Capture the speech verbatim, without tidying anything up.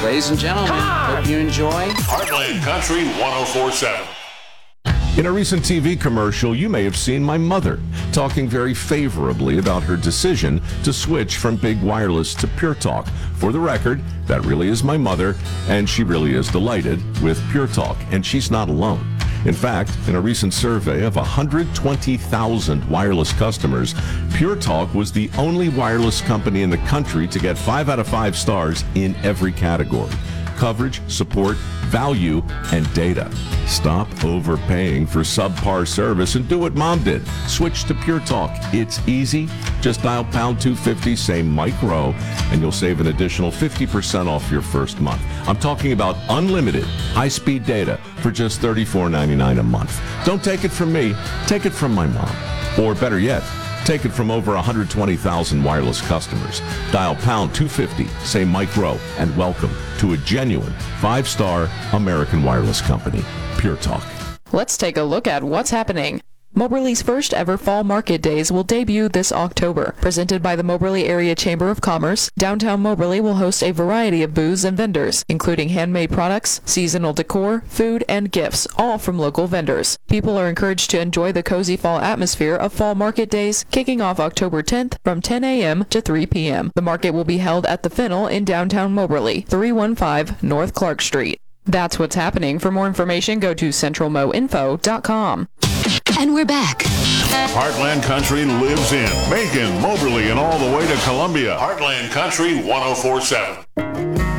Ladies and gentlemen, hope you enjoy Heartland Country one oh four point seven. In a recent T V commercial, you may have seen my mother talking very favorably about her decision to switch from Big Wireless to Pure Talk. For the record, that really is my mother, and she really is delighted with Pure Talk, and she's not alone. In fact, in a recent survey of one hundred twenty thousand wireless customers, Pure Talk was the only wireless company in the country to get five out of five stars in every category: coverage, support, value, and data. Stop overpaying for subpar service and do what Mom did. Switch to Pure Talk. It's easy. Just dial pound two fifty, say Mike Rowe, and you'll save an additional fifty percent off your first month. I'm talking about unlimited high-speed data for just thirty-four ninety-nine a month. Don't take it from me. Take it from my mom. Or better yet, take it from over one hundred twenty thousand wireless customers. Dial pound two fifty, say Mike Rowe, and welcome to a genuine five-star American wireless company, Pure Talk. Let's take a look at what's happening. Moberly's first ever Fall Market Days will debut this October. Presented by the Moberly Area Chamber of Commerce, downtown Moberly will host a variety of booths and vendors, including handmade products, seasonal decor, food, and gifts, all from local vendors. People are encouraged to enjoy the cozy fall atmosphere of Fall Market Days, kicking off October tenth from ten a.m. to three p.m. The market will be held at the Fennel in downtown Moberly, three one five North Clark Street. That's what's happening. For more information, go to central mo info dot com. And we're back. Heartland Country lives in Macon, Moberly, and all the way to Columbia. Heartland Country one oh four point seven.